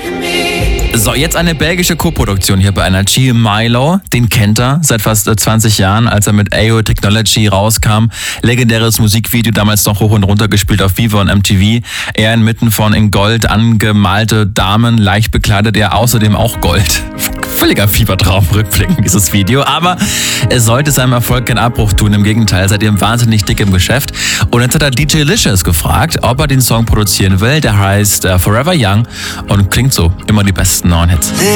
So, jetzt eine belgische Co-Produktion hier bei NRG. Milo, den kennt er seit fast 20 Jahren, als er mit AO Technology rauskam. Legendäres Musikvideo, damals noch hoch und runter gespielt auf Viva und MTV. Er inmitten von in Gold angemalte Damen, leicht bekleidet, er außerdem auch Gold. Völliger Fiebertraum rückblickend, dieses Video. Aber es sollte seinem Erfolg keinen Abbruch tun. Im Gegenteil, seitdem wahnsinnig dick im Geschäft. Und jetzt hat er DJ Licious gefragt, ob er den Song produzieren will. Der heißt Forever Young und klingt so. Immer die besten neuen Hits.